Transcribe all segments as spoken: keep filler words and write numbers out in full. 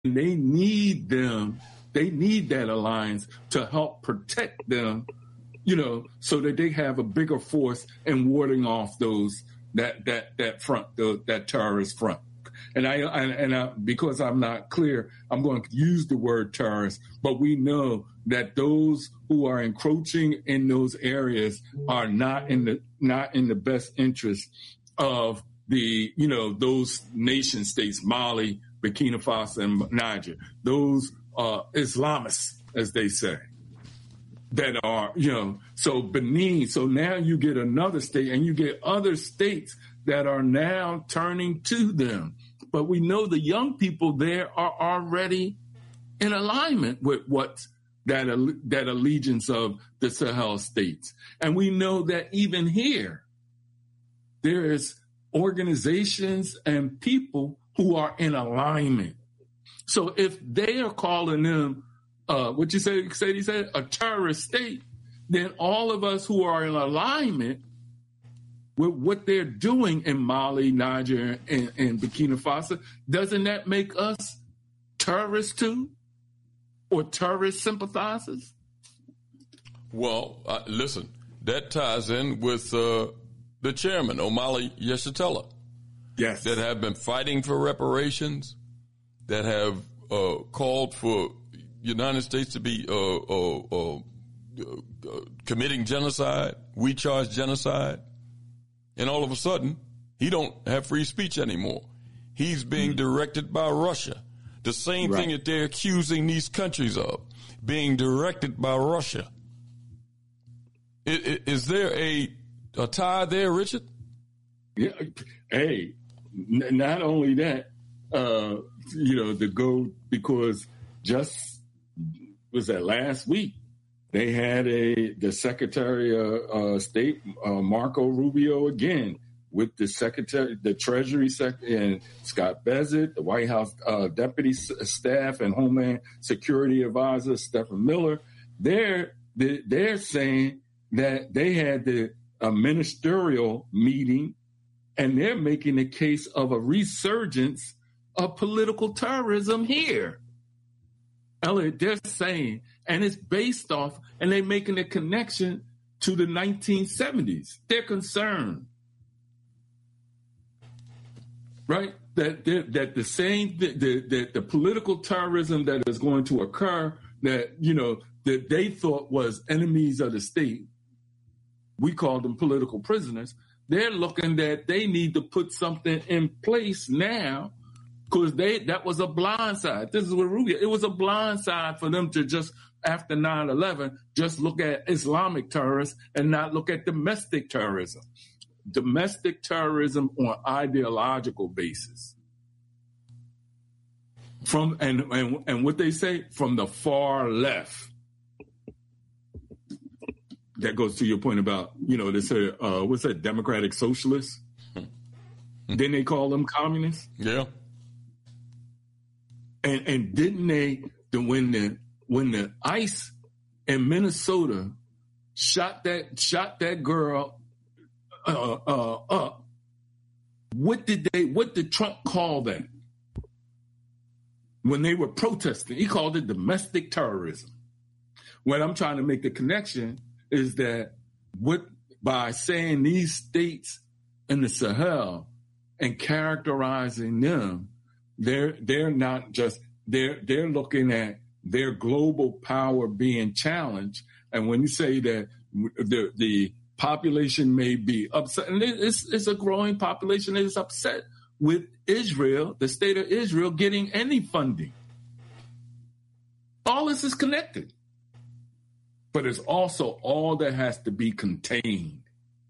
they need them. They need that alliance to help protect them, you know, so that they have a bigger force in warding off those that that that front, the, that terrorist front. And I, I and I, because I'm not clear, I'm going to use the word terrorist, but we know that those who are encroaching in those areas are not in the not in the best interest of the, you know, those nation states, Mali, Burkina Faso, and Niger, those uh, Islamists, as they say, that are, you know, so Benin. So now you get another state, and you get other states that are now turning to them. But we know the young people there are already in alignment with what that that allegiance of the Sahel states. And we know that even here, there is organizations and people who are in alignment. So if they are calling them, uh, what you say, say, he said, a terrorist state, then all of us who are in alignment with what they're doing in Mali, Niger, and, and Burkina Faso, doesn't that make us terrorists too? Or terrorist sympathizers? Well, uh, listen, that ties in with uh, the chairman, Omali Yeshitela. Yes. That have been fighting for reparations, that have uh, called for United States to be uh, uh, uh, uh, committing genocide. We charge genocide. And all of a sudden, he don't have free speech anymore. He's being mm-hmm. directed by Russia. The same right. thing that they're accusing these countries of, being directed by Russia. Is, is there a, a tie there, Richard? Yeah. Hey, n- not only that, uh, you know, to go, because just, was that last week, they had a the Secretary of uh, State, uh, Marco Rubio, again, with the Secretary, the Treasury Secretary, and Scott Bessent, the White House uh, Deputy Staff and Homeland Security Advisor, Stephen Miller. They're, they're saying that they had the a ministerial meeting, and they're making a case of a resurgence of political terrorism here. Elliot, they're saying, and it's based off, and they're making a connection to the nineteen seventies. They're concerned, right? That that the same that the, the the political terrorism that is going to occur, that you know that they thought was enemies of the state, we call them political prisoners. They're looking that they need to put something in place now. Because they that was a blind side. This is what Rubio, it was a blind side for them to just, after nine eleven, just look at Islamic terrorists and not look at domestic terrorism. Domestic terrorism on ideological basis. From and, and, and what they say, from the far left. That goes to your point about, you know, they say, uh, what's that, democratic socialists? Then they call them communists? Yeah. And and didn't they, the, when the when the ICE in Minnesota shot that shot that girl uh, uh, up, what did they what did Trump call that? When they were protesting, he called it domestic terrorism. What I'm trying to make the connection is that what by saying these states in the Sahel and characterizing them, They're they're not just they're they're looking at their global power being challenged, and when you say that the the population may be upset, and it's it's a growing population that is upset with Israel, the state of Israel, getting any funding. All this is connected, but it's also all that has to be contained,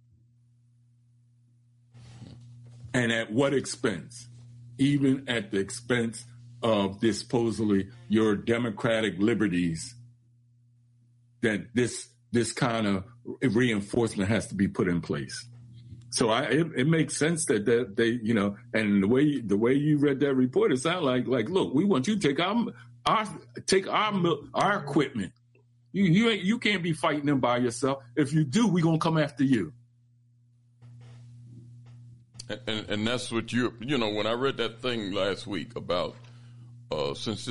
and at what expense? Even at the expense of this supposedly your democratic liberties, that this this kind of reinforcement has to be put in place. So I, it, it makes sense that, that they, you know, and the way the way you read that report, it sounded like like, look, we want you to take our our take our our equipment. You you ain't, you can't be fighting them by yourself. If you do, we're gonna come after you. And, and that's what you, you know, when I read that thing last week about uh, since